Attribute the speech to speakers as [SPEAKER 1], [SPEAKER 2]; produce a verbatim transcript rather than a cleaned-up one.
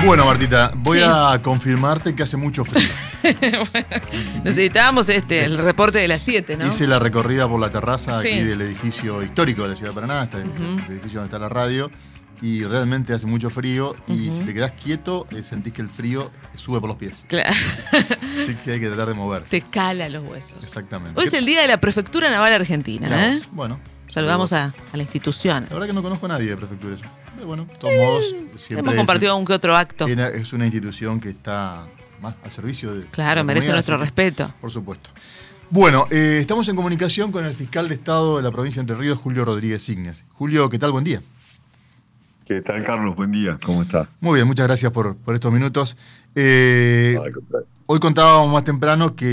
[SPEAKER 1] Bueno, Martita, voy
[SPEAKER 2] Sí.
[SPEAKER 1] a confirmarte que hace mucho frío.
[SPEAKER 2] Bueno, necesitábamos este, el reporte de las siete, ¿no?
[SPEAKER 1] Hice la recorrida por la terraza
[SPEAKER 2] Sí.
[SPEAKER 1] aquí del edificio histórico de la ciudad de Paraná, hasta el,
[SPEAKER 2] Ujú.
[SPEAKER 1] el edificio donde está la radio, y realmente hace mucho frío, y
[SPEAKER 2] Ujú.
[SPEAKER 1] si te quedás quieto, eh, sentís que el frío sube por los pies.
[SPEAKER 2] Claro.
[SPEAKER 1] Así que hay que tratar de moverse.
[SPEAKER 2] Te cala los huesos.
[SPEAKER 1] Exactamente.
[SPEAKER 2] Hoy es el día de la Prefectura Naval Argentina,
[SPEAKER 1] Mirá
[SPEAKER 2] ¿eh?
[SPEAKER 1] vos. Bueno.
[SPEAKER 2] Saludamos
[SPEAKER 1] saludos.
[SPEAKER 2] a, a la institución.
[SPEAKER 1] La verdad que no conozco a nadie de prefectura. Pero bueno, de todos modos, siempre
[SPEAKER 2] Hemos
[SPEAKER 1] es-
[SPEAKER 2] compartido algún que otro acto.
[SPEAKER 1] tiene- es una institución que está más al servicio de.
[SPEAKER 2] Claro,
[SPEAKER 1] de la
[SPEAKER 2] merece
[SPEAKER 1] comunidad,
[SPEAKER 2] nuestro
[SPEAKER 1] así que,
[SPEAKER 2] respeto.
[SPEAKER 1] Por supuesto. Bueno, eh, estamos en comunicación con el fiscal de Estado de la provincia de Entre Ríos, Julio Rodríguez Ignes. Julio, ¿qué tal? Buen día.
[SPEAKER 3] ¿Qué tal, Carlos? Buen día, ¿cómo estás?
[SPEAKER 1] Muy bien, muchas gracias por, por estos minutos. Eh,
[SPEAKER 3] No, al contrario.
[SPEAKER 1] hoy contábamos más temprano que